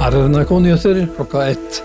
Her NRK Nyheter klokka 1.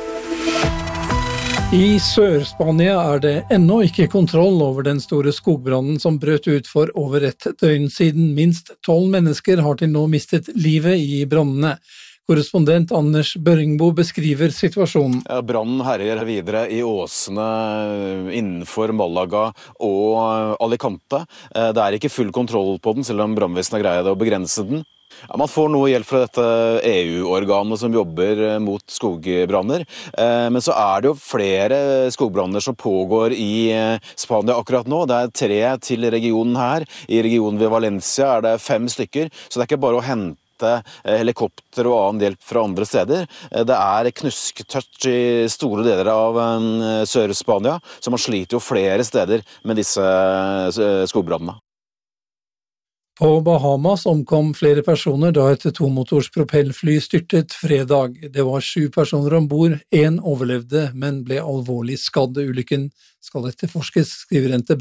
I Sør-Spania det ennå ikke kontroll over den store skogbrannen som brøt ut for over et døgn siden. Minst 12 mennesker har til nå mistet livet i brannene. Korrespondent Anders Børringbo beskriver situasjonen. Brannen herjer videre i åsene innenfor Malaga og Alicante. Det ikke full kontroll på den, selv om brannvesenet har greid å begrense den. Man får noe hjelp fra dette EU-organet som jobber mot skogbranner, men så det jo flere skogbranner som pågår i Spania akkurat nå. Det 3 til regionen her. I regionen ved Valencia det 5 stykker, så det ikke bare å hente helikopter og annen hjelp fra andre steder. Det knusktørt i store deler av Sør-Spania, så man sliter jo flere steder med disse skogbrannene. På Bahamas omkom flere personer da et 2-motors propellfly styrtet fredag. Det var 7 personer ombord, 1 overlevde, men ble alvorlig skadd. Ulykken skal etterforskes, skriver NTB.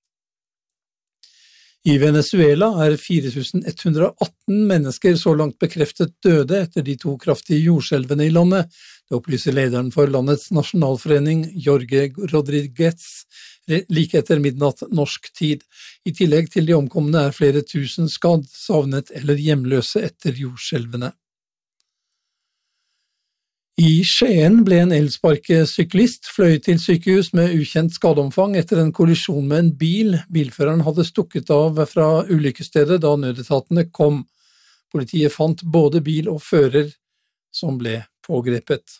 I Venezuela 4118 mennesker så langt bekreftet døde etter de 2 kraftige jordskjelvene i landet. Det opplyser lederen for landets nasjonalforening, Jorge Rodriguez, like etter midnatt norsk tid. I tillegg til de omkomne flere tusen skadd, savnet eller hjemløse etter jordskjelvene. I Skien ble en elsparkesyklist fløyet til sykehus med ukjent skadeomfang etter en kollisjon med en bil. Bilføreren hadde stukket av fra ulykkesstedet da nødetatene kom. Politiet fant både bil og fører som ble pågrepet.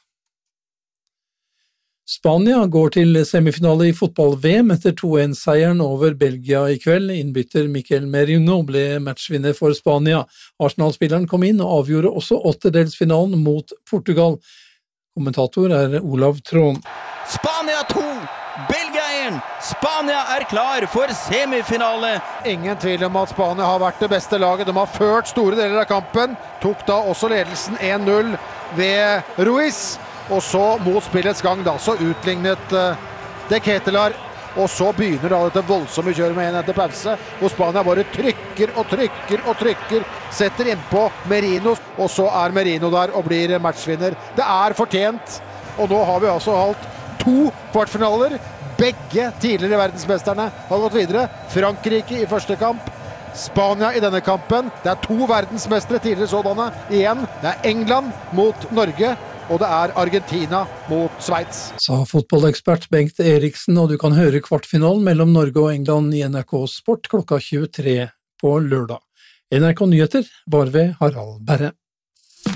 Spania går til semifinale i fotball-VM etter 2-1-seieren over Belgia i kveld. Innbytter Mikel Merino ble matchvinner for Spania. Arsenal-spilleren kom inn og avgjorde også 8-delsfinalen mot Portugal. Kommentator Olav Tron. Spania 2, Belgia 1. Spania klar for semifinale. Ingen tvil om at Spania har vært det beste laget. De har ført store deler av kampen. Tok da også ledelsen 1-0 ved Ruiz. Og så mot spillets gang da, så utlignet De Ketelar, og så begynner da dette voldsomme kjøret med 1 etter pause, hvor Spania bare trykker og trykker og trykker, setter innpå Merino, og så Merino der og blir matchvinner. Det fortjent, og nå har vi altså holdt 2 kvartfinaler. Begge tidligere verdensmesterne har gått videre. Frankrike i første kamp, Spania i denne kampen. Det 2 verdensmestere tidligere sådanne igjen. Det England mot Norge, og det Argentina mot Sveits. Sa fotballekspert Bengt Eriksen, og du kan høre kvartfinalen mellom Norge og England i NRK Sport klokka 23 på lørdag. NRK Nyheter var ved Harald Berre.